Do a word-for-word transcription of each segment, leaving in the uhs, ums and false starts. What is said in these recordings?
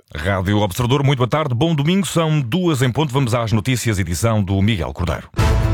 Rádio Observador, muito boa tarde, bom domingo, são duas em ponto, vamos às notícias, edição do Miguel Cordeiro.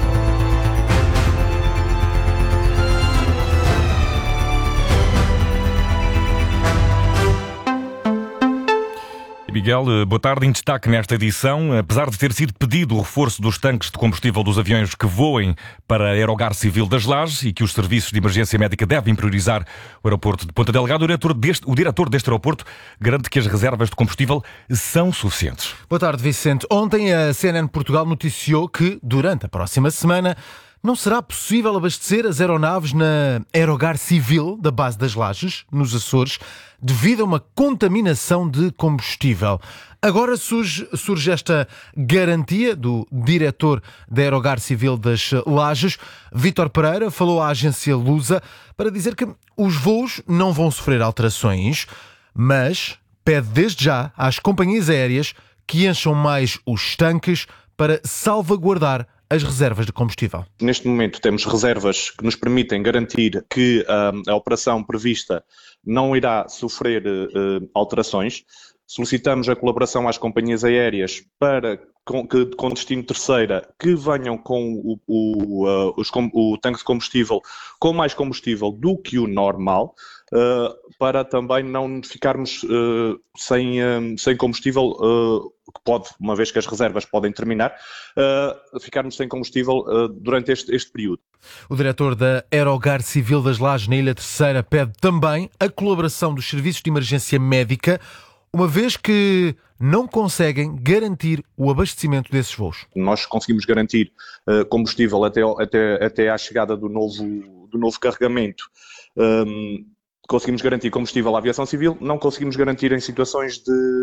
Miguel, boa tarde. Em destaque nesta edição, apesar de ter sido pedido o reforço dos tanques de combustível dos aviões que voem para Aerogar Civil das Lajes e que os serviços de emergência médica devem priorizar o aeroporto de Ponta Delgada, o diretor deste, o diretor deste aeroporto garante que as reservas de combustível são suficientes. Boa tarde, Vicente. Ontem a C N N Portugal noticiou que, durante a próxima semana, não será possível abastecer as aeronaves na Aerogar Civil da base das Lajes, nos Açores, devido a uma contaminação de combustível. Agora surge, surge esta garantia do diretor da Aerogar Civil das Lajes, Vítor Pereira, falou à agência Lusa para dizer que os voos não vão sofrer alterações, mas pede desde já às companhias aéreas que encham mais os tanques para salvaguardar as reservas de combustível. Neste momento temos reservas que nos permitem garantir que uh, a operação prevista não irá sofrer uh, alterações. Solicitamos a colaboração às companhias aéreas para com, que, com destino terceira que venham com o, o, uh, os, com, o tanque de combustível com mais combustível do que o normal, uh, para também não ficarmos uh, sem, uh, sem combustível, uh, que pode, uma vez que as reservas podem terminar, uh, ficarmos sem combustível uh, durante este, este período. O diretor da Aerogar Civil das Lajes na Ilha Terceira pede também a colaboração dos serviços de emergência médica, uma vez que não conseguem garantir o abastecimento desses voos. Nós conseguimos garantir uh, combustível até, até, até à chegada do novo, do novo carregamento. Um, conseguimos garantir combustível à aviação civil, não conseguimos garantir em situações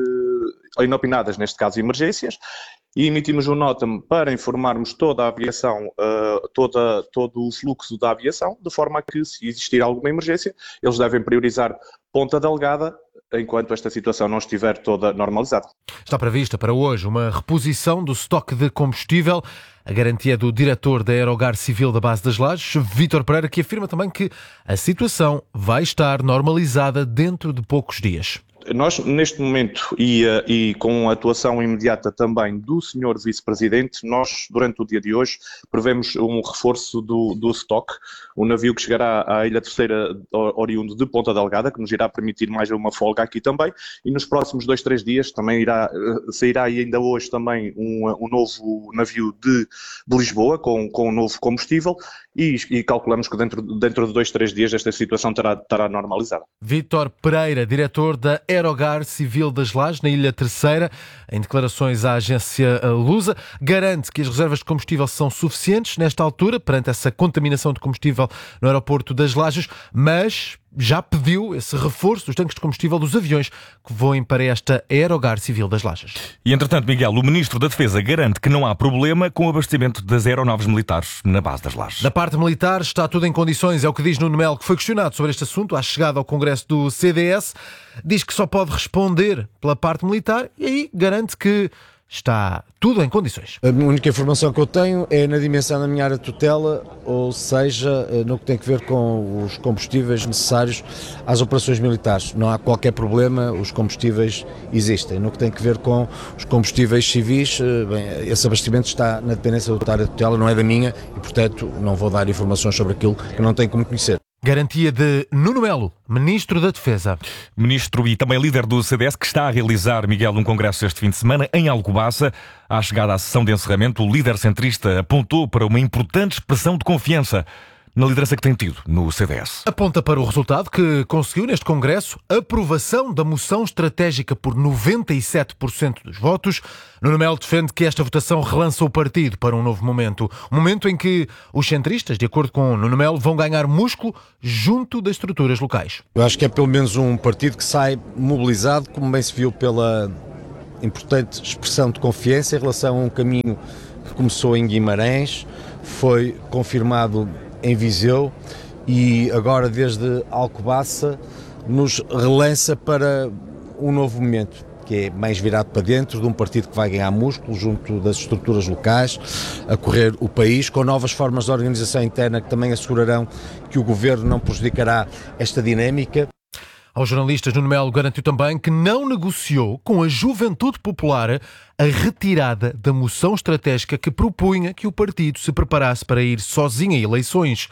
de inopinadas, neste caso emergências, e emitimos um nota para informarmos toda a aviação, uh, toda, todo o fluxo da aviação, de forma a que, se existir alguma emergência, eles devem priorizar Ponta Delgada, enquanto esta situação não estiver toda normalizada. Está prevista para hoje uma reposição do estoque de combustível. A garantia do diretor da Aerogar Civil da base das Lajes, Vítor Pereira, que afirma também que a situação vai estar normalizada dentro de poucos dias. Nós, neste momento, e, e com a atuação imediata também do senhor Vice-Presidente, nós, durante o dia de hoje, prevemos um reforço do, do estoque, um navio que chegará à Ilha Terceira, oriundo de Ponta Delgada, que nos irá permitir mais uma folga aqui também, e nos próximos dois, três dias também irá, sairá ainda hoje também um, um novo navio de, de Lisboa, com, com um novo combustível, e, e calculamos que dentro, dentro de dois, três dias esta situação terá, terá normalizada. Vítor Pereira, diretor da Aerogar Civil das Lajes, na Ilha Terceira, em declarações à agência Lusa, garante que as reservas de combustível são suficientes nesta altura, perante essa contaminação de combustível no aeroporto das Lajes, mas já pediu esse reforço dos tanques de combustível dos aviões que voem para esta Aerogar Civil das Lajes. E, entretanto, Miguel, o Ministro da Defesa garante que não há problema com o abastecimento das aeronaves militares na base das Lajes. Da parte militar está tudo em condições, é o que diz Nuno Melo, que foi questionado sobre este assunto à chegada ao Congresso do C D S. Diz que só pode responder pela parte militar e aí garante que está tudo em condições. A única informação que eu tenho é na dimensão da minha área de tutela, ou seja, no que tem a ver com os combustíveis necessários às operações militares. Não há qualquer problema, os combustíveis existem. No que tem a ver com os combustíveis civis, bem, esse abastecimento está na dependência da área de tutela, não é da minha, e portanto não vou dar informações sobre aquilo que não tenho como conhecer. Garantia de Nuno Melo, Ministro da Defesa. Ministro e também líder do C D S, que está a realizar, Miguel, um congresso este fim de semana em Alcobaça. À chegada à sessão de encerramento, o líder centrista apontou para uma importante expressão de confiança na liderança que tem tido no C D S. Aponta para o resultado que conseguiu neste Congresso, aprovação da moção estratégica por noventa e sete por cento dos votos. Nuno Melo defende que esta votação relança o partido para um novo momento. Um momento em que os centristas, de acordo com Nuno Melo, vão ganhar músculo junto das estruturas locais. Eu acho que é pelo menos um partido que sai mobilizado, como bem se viu pela importante expressão de confiança em relação a um caminho que começou em Guimarães, foi confirmado em Viseu e agora desde Alcobaça nos relança para um novo momento, que é mais virado para dentro, de um partido que vai ganhar músculo junto das estruturas locais, a correr o país, com novas formas de organização interna que também assegurarão que o Governo não prejudicará esta dinâmica. Aos jornalistas, Nuno Melo garantiu também que não negociou com a Juventude Popular a retirada da moção estratégica que propunha que o partido se preparasse para ir sozinho a eleições.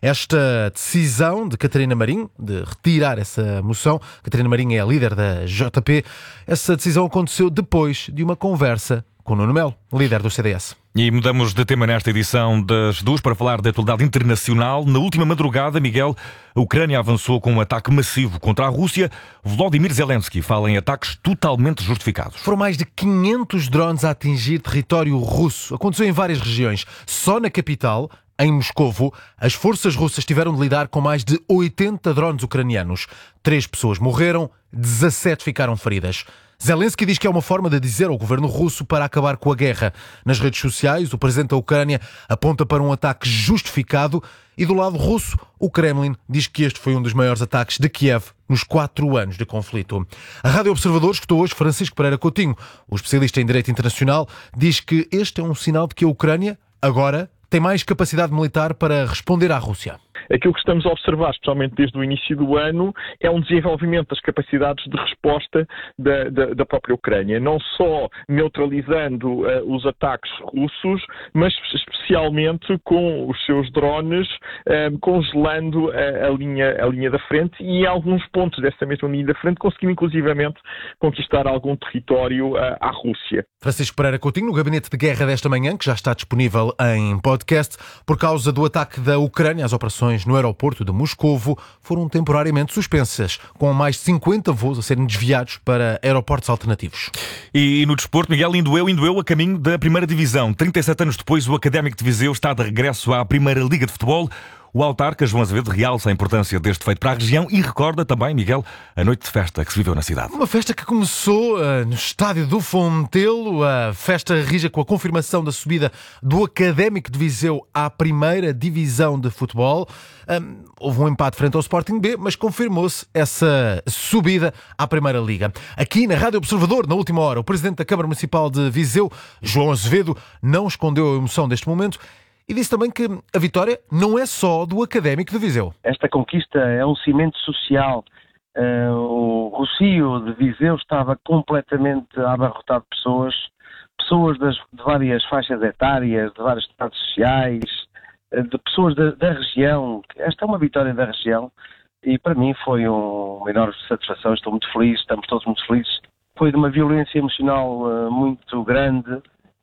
Esta decisão de Catarina Marinho, de retirar essa moção, Catarina Marinho é a líder da J P, essa decisão aconteceu depois de uma conversa com Nuno Melo, líder do C D S. E mudamos de tema nesta edição das duas para falar da atualidade internacional. Na última madrugada, Miguel, a Ucrânia avançou com um ataque massivo contra a Rússia. Volodymyr Zelensky fala em ataques totalmente justificados. Foram mais de quinhentos drones a atingir território russo. Aconteceu em várias regiões. Só na capital, em Moscovo, as forças russas tiveram de lidar com mais de oitenta drones ucranianos. Três pessoas morreram, dezassete ficaram feridas. Zelensky diz que é uma forma de dizer ao governo russo para acabar com a guerra. Nas redes sociais, o presidente da Ucrânia aponta para um ataque justificado e do lado russo, o Kremlin diz que este foi um dos maiores ataques de Kiev nos quatro anos de conflito. A Rádio Observador escutou hoje Francisco Pereira Coutinho. O especialista em direito internacional diz que este é um sinal de que a Ucrânia, agora, tem mais capacidade militar para responder à Rússia. Aquilo que estamos a observar, especialmente desde o início do ano, é um desenvolvimento das capacidades de resposta da, da, da própria Ucrânia. Não só neutralizando uh, os ataques russos, mas especialmente com os seus drones, uh, congelando a, a, linha, a linha da frente e em alguns pontos dessa mesma linha da frente conseguindo inclusivamente conquistar algum território uh, à Rússia. Francisco Pereira Coutinho, no Gabinete de Guerra desta manhã, que já está disponível em podcast, por causa do ataque da Ucrânia, as operações no aeroporto de Moscovo foram temporariamente suspensas, com mais de cinquenta voos a serem desviados para aeroportos alternativos. E no desporto, Miguel, indo eu, indo eu a caminho da primeira divisão. trinta e sete anos depois, o Académico de Viseu está de regresso à Primeira Liga de Futebol. O autarca João Azevedo realça a importância deste feito para a região e recorda também, Miguel, a noite de festa que se viveu na cidade. Uma festa que começou uh, no estádio do Fontelo. A festa rija com a confirmação da subida do Académico de Viseu à primeira divisão de futebol. Um, houve um empate frente ao Sporting B, mas confirmou-se essa subida à Primeira Liga. Aqui na Rádio Observador, na última hora, o Presidente da Câmara Municipal de Viseu, João Azevedo, não escondeu a emoção deste momento e disse também que a vitória não é só do Académico de Viseu. Esta conquista é um cimento social. Uh, o Rocio de Viseu estava completamente abarrotado de pessoas, pessoas das, de várias faixas etárias, de vários estados sociais, uh, de pessoas da, da região. Esta é uma vitória da região e para mim foi um, uma enorme satisfação. Estou muito feliz, estamos todos muito felizes. Foi de uma violência emocional uh, muito grande.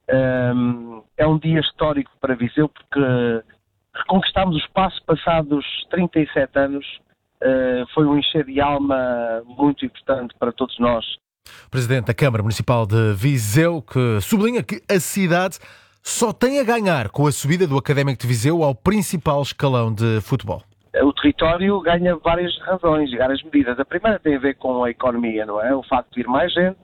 Um, é um dia histórico para Viseu porque reconquistámos o espaço passados trinta e sete anos. Uh, foi um encher de alma muito importante para todos nós. Presidente da Câmara Municipal de Viseu, que sublinha que a cidade só tem a ganhar com a subida do Académico de Viseu ao principal escalão de futebol. O território ganha várias razões, várias medidas. A primeira tem a ver com a economia, não é? O facto de ir mais gente,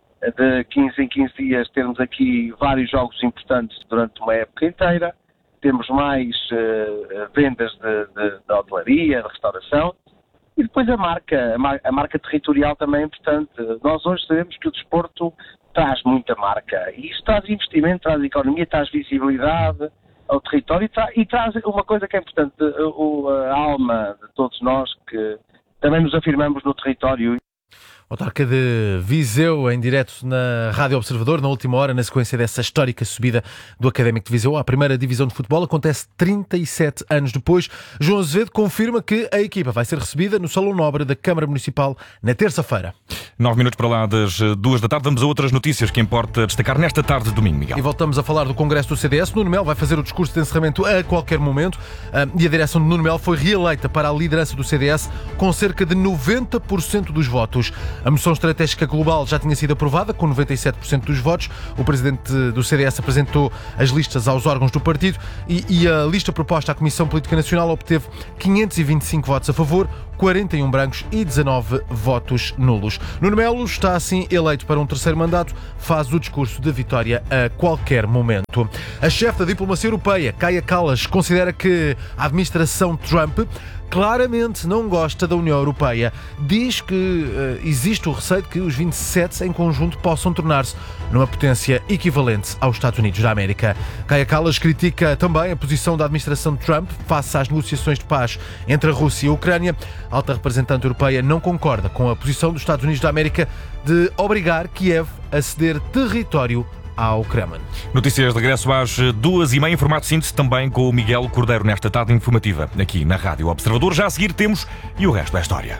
de quinze em quinze dias termos aqui vários jogos importantes durante uma época inteira, temos mais uh, vendas de, de, de hotelaria, de restauração e depois a marca, a, mar, a marca territorial também é importante. Nós hoje sabemos que o desporto traz muita marca e isso traz investimento, traz economia, traz visibilidade ao território e, tra- e traz uma coisa que é importante, a, a alma de todos nós que também nos afirmamos no território. Autarca de Viseu, em direto na Rádio Observador, na última hora, na sequência dessa histórica subida do Académico de Viseu à primeira divisão de futebol. Acontece trinta e sete anos depois. João Azevedo confirma que a equipa vai ser recebida no Salão Nobre da Câmara Municipal na terça-feira. Nove minutos para lá das duas da tarde. Vamos a outras notícias que importa destacar nesta tarde de domingo, Miguel. E voltamos a falar do Congresso do C D S. Nuno Melo vai fazer o discurso de encerramento a qualquer momento. E a direção de Nuno Melo foi reeleita para a liderança do C D S com cerca de noventa por cento dos votos. A moção estratégica global já tinha sido aprovada com noventa e sete por cento dos votos. O presidente do C D S apresentou as listas aos órgãos do partido e, e a lista proposta à Comissão Política Nacional obteve quinhentos e vinte e cinco votos a favor, quarenta e um brancos e dezanove votos nulos. Nuno Melo está assim eleito para um terceiro mandato, faz o discurso de vitória a qualquer momento. A chefe da diplomacia europeia, Kaja Kallas, considera que a administração Trump claramente não gosta da União Europeia. Diz que uh, existe o receio de que os vinte e sete em conjunto possam tornar-se numa potência equivalente aos Estados Unidos da América. Kaja Kallas critica também a posição da administração Trump face às negociações de paz entre a Rússia e a Ucrânia, A alta representante europeia não concorda com a posição dos Estados Unidos da América de obrigar Kiev a ceder território ao Kremlin. Notícias de regresso às duas e meia, em formato síntese, também com o Miguel Cordeiro nesta tarde informativa, aqui na Rádio Observador. Já a seguir temos E o Resto da História.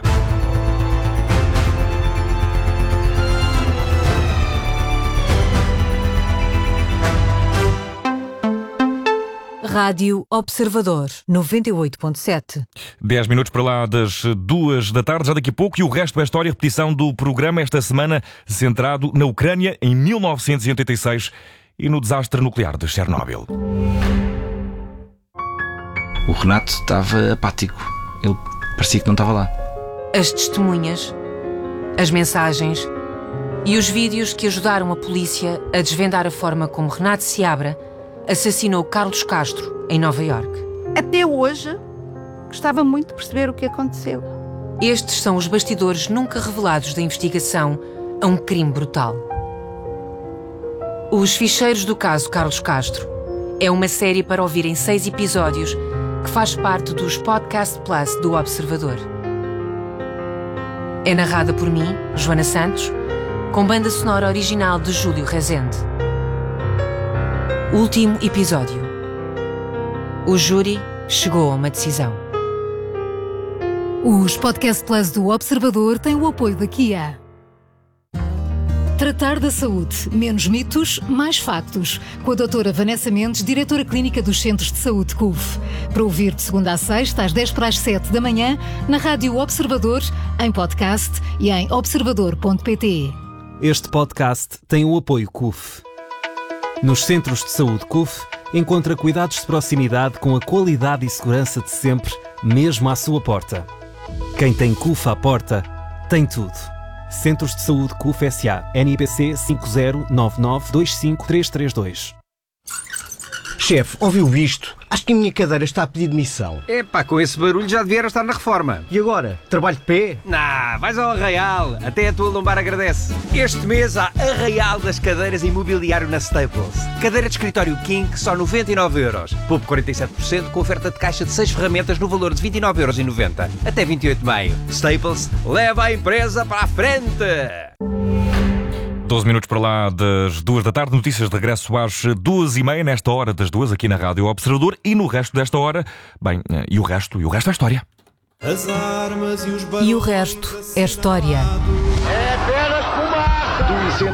Rádio Observador, noventa e oito ponto sete. Dez minutos para lá das duas da tarde, já daqui a pouco, e o resto da história, repetição do programa esta semana centrado na Ucrânia em mil novecentos e oitenta e seis e no desastre nuclear de Chernobyl. O Renato estava apático. Ele parecia que não estava lá. As testemunhas, as mensagens e os vídeos que ajudaram a polícia a desvendar a forma como Renato Seabra assassinou Carlos Castro em Nova Iorque. Até hoje, gostava muito de perceber o que aconteceu. Estes são os bastidores nunca revelados da investigação a um crime brutal. Os Ficheiros do Caso Carlos Castro é uma série para ouvir em seis episódios que faz parte dos Podcast Plus do Observador. É narrada por mim, Joana Santos, com banda sonora original de Júlio Rezende. Último episódio. O júri chegou a uma decisão. Os Podcast Plus do Observador têm o apoio da Kia. Tratar da saúde. Menos mitos, mais factos. Com a doutora Vanessa Mendes, diretora clínica dos Centros de Saúde C U F. Para ouvir de segunda a sexta, às dez para as sete da manhã, na Rádio Observador, em podcast e em observador ponto pt. Este podcast tem o apoio C U F. Nos Centros de Saúde C U F, encontra cuidados de proximidade com a qualidade e segurança de sempre, mesmo à sua porta. Quem tem C U F à porta, tem tudo. Centros de Saúde C U F S A. N I B C cinco zero nove nove dois cinco três três dois. Chefe, ouviu isto? Acho que a minha cadeira está a pedir demissão. Epá, com esse barulho já devia estar na reforma. E agora? Trabalho de pé? Nah, vais ao Arraial. Até a tua lombar agradece. Este mês há Arraial das cadeiras e imobiliário na Staples. Cadeira de escritório King, só noventa e nove euros. Poupe quarenta e sete por cento com oferta de caixa de seis ferramentas no valor de vinte e nove euros e noventa. Até vinte e oito de maio. Staples, leva a empresa para a frente! doze minutos para lá das duas da tarde, notícias de regresso às duas e meia, nesta hora das duas, aqui na Rádio Observador, e no resto desta hora, bem, e o resto, e o resto é história. As armas e os E o resto é história. É apenas fumaça! Do incêndio